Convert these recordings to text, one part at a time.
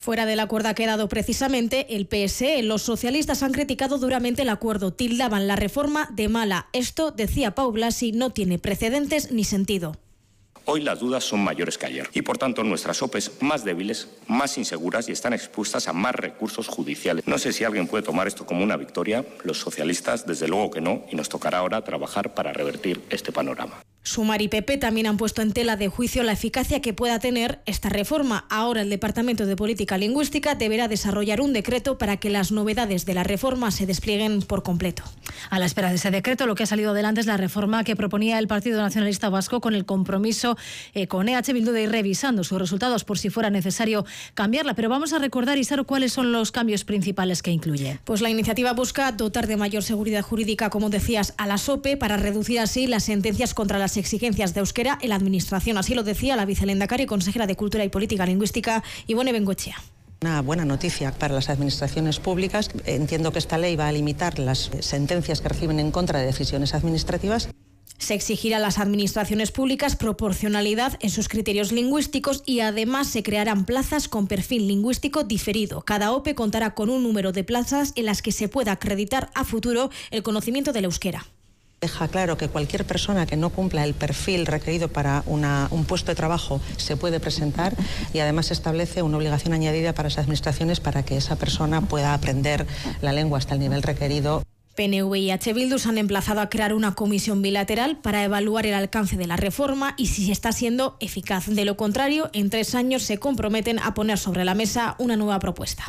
Fuera del acuerdo ha quedado precisamente el PSE. Los socialistas han criticado duramente el acuerdo, tildaban la reforma de mala. Esto, decía Pau Blasi, no tiene precedentes ni sentido. Hoy las dudas son mayores que ayer y, por tanto, nuestras OPEs más débiles, más inseguras y están expuestas a más recursos judiciales. No sé si alguien puede tomar esto como una victoria. Los socialistas, desde luego que no, y nos tocará ahora trabajar para revertir este panorama. Sumar y PP también han puesto en tela de juicio la eficacia que pueda tener esta reforma. Ahora el Departamento de Política Lingüística deberá desarrollar un decreto para que las novedades de la reforma se desplieguen por completo. A la espera de ese decreto, lo que ha salido adelante es la reforma que proponía el Partido Nacionalista Vasco con el compromiso con EH Bildu de ir revisando sus resultados por si fuera necesario cambiarla. Pero vamos a recordar, Isaro, cuáles son los cambios principales que incluye. Pues la iniciativa busca dotar de mayor seguridad jurídica, como decías, a la SOPE para reducir así las sentencias contra las exigencias de euskera en la administración. Así lo decía la vicelendakari y consejera de Cultura y Política Lingüística, Ibone Bengoechea. Una buena noticia para las administraciones públicas. Entiendo que esta ley va a limitar las sentencias que reciben en contra de decisiones administrativas. Se exigirá a las administraciones públicas proporcionalidad en sus criterios lingüísticos y además se crearán plazas con perfil lingüístico diferido. Cada OPE contará con un número de plazas en las que se pueda acreditar a futuro el conocimiento del euskera. Deja claro que cualquier persona que no cumpla el perfil requerido para un puesto de trabajo se puede presentar y además establece una obligación añadida para las administraciones para que esa persona pueda aprender la lengua hasta el nivel requerido. PNV y EH Bildu se han emplazado a crear una comisión bilateral para evaluar el alcance de la reforma y si está siendo eficaz. De lo contrario, en 3 años se comprometen a poner sobre la mesa una nueva propuesta.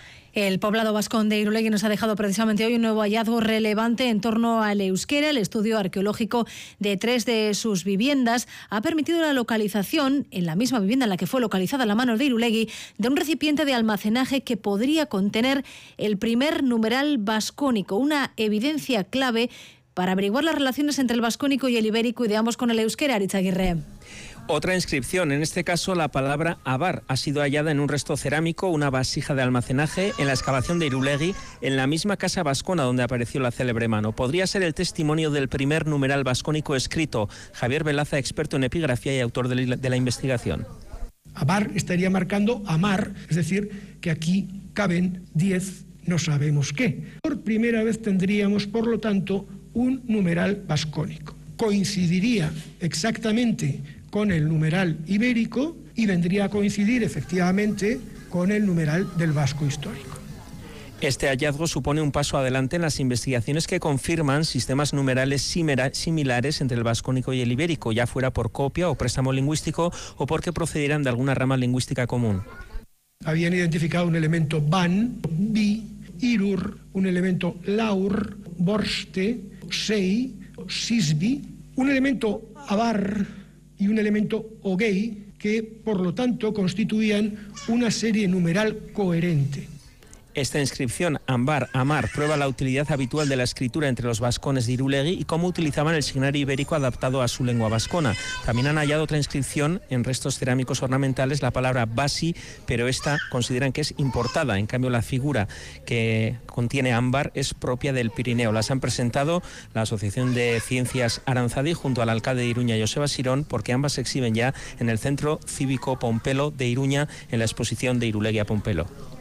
El poblado vascón de Irulegui nos ha dejado precisamente hoy un nuevo hallazgo relevante en torno al euskera. El estudio arqueológico de 3 de sus viviendas ha permitido la localización, en la misma vivienda en la que fue localizada la mano de Irulegui, de un recipiente de almacenaje que podría contener el primer numeral vascónico, una evidencia clave para averiguar las relaciones entre el vascónico y el ibérico, y veamos con el euskera, Aritz Aguirre. Otra inscripción, en este caso la palabra abar, ha sido hallada en un resto cerámico, una vasija de almacenaje, en la excavación de Irulegui, en la misma casa vascona donde apareció la célebre mano. Podría ser el testimonio del primer numeral vascónico escrito. Javier Velaza, experto en epigrafía y autor de la investigación. Abar estaría marcando amar, es decir, que aquí caben 10, no sabemos qué. Por primera vez tendríamos, por lo tanto, un numeral vascónico. Coincidiría exactamente con el numeral ibérico y vendría a coincidir efectivamente con el numeral del vasco histórico. Este hallazgo supone un paso adelante en las investigaciones que confirman sistemas numerales similares entre el vascónico y el ibérico, ya fuera por copia o préstamo lingüístico o porque procedieran de alguna rama lingüística común. Habían identificado un elemento ban, bi, irur, un elemento laur, borste, sei, sisbi, un elemento abar y un elemento ogei, que por lo tanto constituían una serie numeral coherente. Esta inscripción, ambar, amar, prueba la utilidad habitual de la escritura entre los vascones de Irulegui y cómo utilizaban el signario ibérico adaptado a su lengua vascona. También han hallado otra inscripción en restos cerámicos ornamentales, la palabra basi, pero esta consideran que es importada. En cambio, la figura que contiene ámbar es propia del Pirineo. Las han presentado la Asociación de Ciencias Aranzadi junto al alcalde de Iruña, Joseba Sirón, porque ambas se exhiben ya en el Centro Cívico Pompelo de Iruña en la exposición de Irulegui a Pompelo.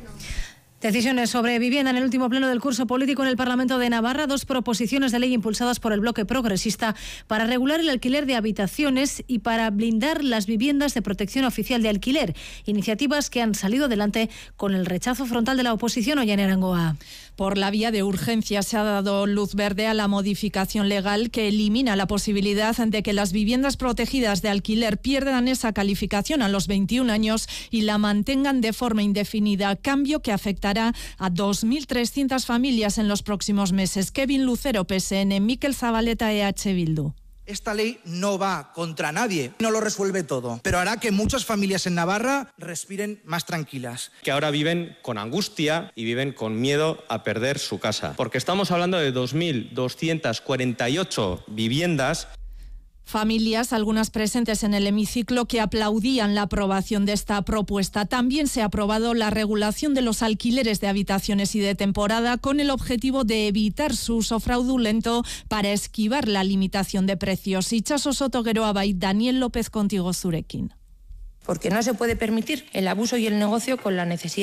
Decisiones sobre vivienda en el último pleno del curso político en el Parlamento de Navarra. 2 proposiciones de ley impulsadas por el bloque progresista para regular el alquiler de habitaciones y para blindar las viviendas de protección oficial de alquiler. Iniciativas que han salido adelante con el rechazo frontal de la oposición. Ollane Arangoa. Por la vía de urgencia se ha dado luz verde a la modificación legal que elimina la posibilidad de que las viviendas protegidas de alquiler pierdan esa calificación a los 21 años y la mantengan de forma indefinida, cambio que afectará a 2.300 familias en los próximos meses. Kevin Lucero, PSN, Mikel Zabaleta, EH Bildu. Esta ley no va contra nadie, no lo resuelve todo, pero hará que muchas familias en Navarra respiren más tranquilas. Que ahora viven con angustia y viven con miedo a perder su casa, porque estamos hablando de 2.248 viviendas. Familias, algunas presentes en el hemiciclo, que aplaudían la aprobación de esta propuesta. También se ha aprobado la regulación de los alquileres de habitaciones y de temporada con el objetivo de evitar su uso fraudulento para esquivar la limitación de precios. Itxaso Soto Geroa bai, Daniel López contigo zurekin. Porque no se puede permitir el abuso y el negocio con la necesidad